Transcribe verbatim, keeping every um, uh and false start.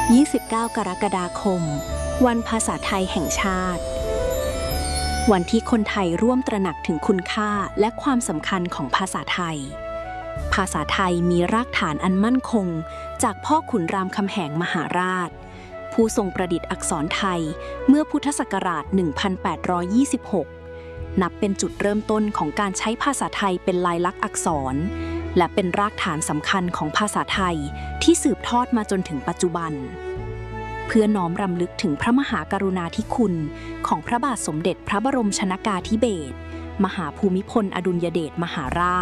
ยี่สิบเก้า กรกฎาคมวันภาษาไทยแห่งชาติวันที่คนไทยร่วมตระหนักถึงคุณค่าและความสำคัญของภาษาไทยภาษาไทยมีรากฐานอันมั่นคงจากพ่อขุนรามคำแหงมหาราชผู้ทรงประดิษฐ์อักษรไทยเมื่อพุทธศักราช หนึ่งพันแปดร้อยยี่สิบหก นับเป็นจุดเริ่มต้นของการใช้ภาษาไทยเป็นลายลักษณ์อักษรและเป็นรากฐานสำคัญของภาษาไทยที่สืบทอดมาจนถึงปัจจุบันเพื่อน้อมรำลึกถึงพระมหากรุณาธิคุณของพระบาทสมเด็จพระบรมชนกาธิเบศรมหาภูมิพลอดุลยเดชมหาราช